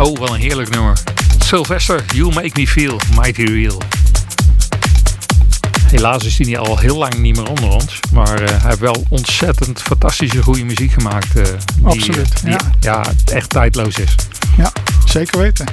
Oh, wat een heerlijk nummer. Sylvester, You Make Me Feel Mighty Real. Helaas is hij niet al heel lang niet meer onder ons. Maar hij heeft wel ontzettend fantastische goede muziek gemaakt. Absoluut. Die echt tijdloos is. Ja, zeker weten.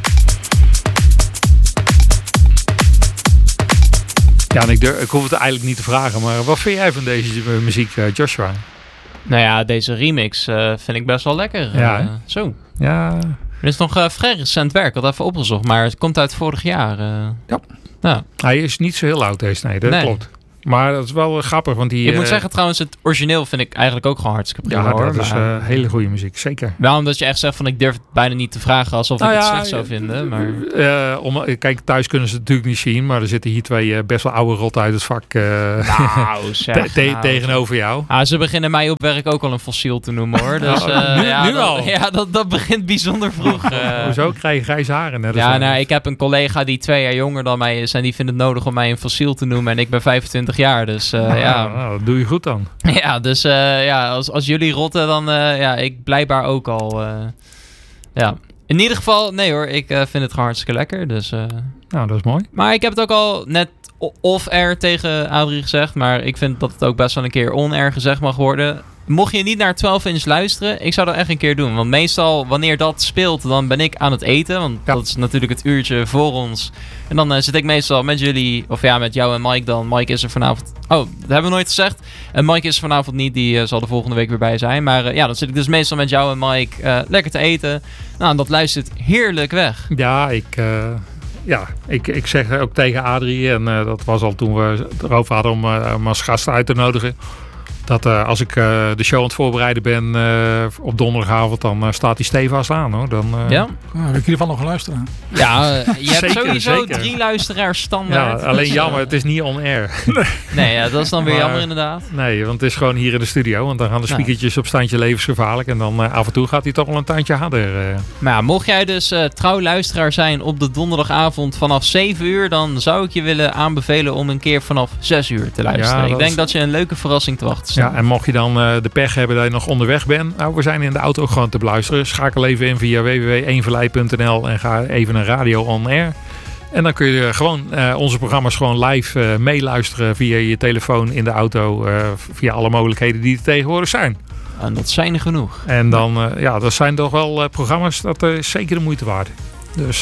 Ja, en ik hoef het eigenlijk niet te vragen. Maar wat vind jij van deze muziek, Joshua? Nou ja, deze remix vind ik best wel lekker. Ja, zo. Ja. Er is nog vrij recent werk. Ik had even opgezocht, maar het komt uit vorig jaar. Ja. Hij is niet zo heel oud deze, nee, dat klopt. Maar dat is wel grappig, want die... Ik moet zeggen trouwens, het origineel vind ik eigenlijk ook gewoon hartstikke prima. Ja, dat is hele goede muziek, zeker. Wel omdat je echt zegt van ik durf het bijna niet te vragen alsof ik het slecht zou vinden. Maar... Kijk, thuis kunnen ze het natuurlijk niet zien, maar er zitten hier twee best wel oude rotten uit het vak tegenover jou. Ze beginnen mij op werk ook al een fossiel te noemen hoor. Dus, nu al? Ja, dat begint bijzonder vroeg. Hoezo krijg je grijze haren? Ik heb een collega die 2 jaar jonger dan mij is en die vindt het nodig om mij een fossiel te noemen en ik ben 25 jaar, dus dat doe je goed dan. Ja, dus als jullie rotten, dan ik blijkbaar ook al. In ieder geval, nee hoor, ik vind het gewoon hartstikke lekker, dus... Nou, dat is mooi. Maar ik heb het ook al net off-air tegen Adrie gezegd, maar ik vind dat het ook best wel een keer on-air gezegd mag worden. Mocht je niet naar 12 inch luisteren, ik zou dat echt een keer doen. Want meestal, wanneer dat speelt, dan ben ik aan het eten. Want dat is natuurlijk het uurtje voor ons. En dan zit ik meestal met jullie, of met jou en Mike dan. Mike is er vanavond... Oh, dat hebben we nooit gezegd. En Mike is er vanavond niet, die zal de volgende week weer bij zijn. Maar dan zit ik dus meestal met jou en Mike lekker te eten. Nou, en dat luistert heerlijk weg. Ja, ik zeg ook tegen Adrie, en dat was al toen we het erover hadden om als gast uit te nodigen, dat als ik de show aan het voorbereiden ben op donderdagavond, dan staat die stevast aan hoor. Dan, heb ik in ieder geval nog een luisteraar. Ja, je hebt sowieso zeker. 3 luisteraars standaard. Ja, alleen jammer, het is niet on-air. Nee, dat is dan weer jammer inderdaad. Nee, want het is gewoon hier in de studio. Want dan gaan de speakertjes op standje levensgevaarlijk. En dan af en toe gaat hij toch wel een tandje harder. Maar ja, mocht jij dus trouw luisteraar zijn op de donderdagavond vanaf 7 uur... dan zou ik je willen aanbevelen om een keer vanaf 6 uur te luisteren. Ik denk dat je een leuke verrassing te wachten staat. Ja, en mocht je dan de pech hebben dat je nog onderweg bent... Nou, we zijn in de auto ook gewoon te beluisteren. Schakel even in via www.eenverlei.nl en ga even naar Radio On Air. En dan kun je gewoon onze programma's gewoon live meeluisteren via je telefoon in de auto. Via alle mogelijkheden die er tegenwoordig zijn. En dat zijn er genoeg. En dan, dat zijn toch wel programma's dat is zeker de moeite waard. Dus,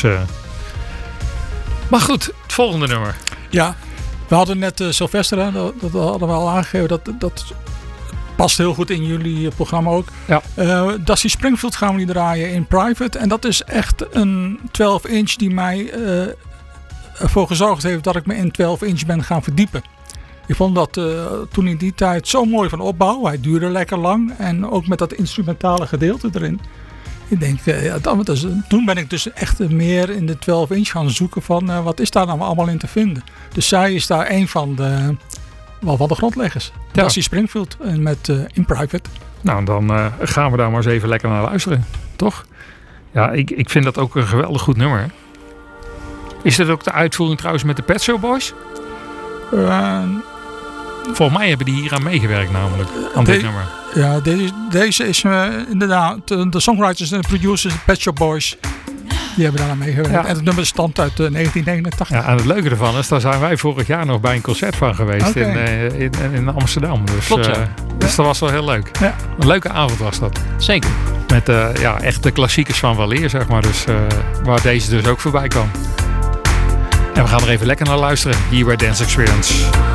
maar goed, het volgende nummer. Ja, we hadden net Sylvester, hè, dat hadden we al aangegeven. Dat past heel goed in jullie programma ook. Ja. Dusty Springfield gaan we nu draaien in Private. En dat is echt een 12 inch die mij ervoor gezorgd heeft dat ik me in 12 inch ben gaan verdiepen. Ik vond dat toen in die tijd zo mooi van opbouw. Hij duurde lekker lang. En ook met dat instrumentale gedeelte erin. Ik denk, toen ben ik dus echt meer in de 12 inch gaan zoeken van wat is daar nou allemaal in te vinden. Dus zij is daar een van de grondleggers. Ja. Dusty Springfield met In Private. Nou, dan gaan we daar maar eens even lekker naar luisteren. Toch? Ja, ik vind dat ook een geweldig goed nummer. Is dit ook de uitvoering trouwens met de Pet Shop Boys? Volgens mij hebben die hier aan meegewerkt namelijk. Aan dit nummer. Ja, deze is inderdaad de songwriters en de producers, de Pet Shop Boys. Die hebben daar aan meegewerkt. Ja. En het nummer stamt uit 1989. Ja, en het leuke ervan is, daar zijn wij vorig jaar nog bij een concert van geweest in Amsterdam. Dus, klopt, ja. Dus dat was wel heel leuk. Ja. Een leuke avond was dat. Zeker. Met echt de klassiekers van weleer, zeg maar. Dus, waar deze dus ook voorbij kwam. En we gaan er even lekker naar luisteren. Hier bij Dance Experience.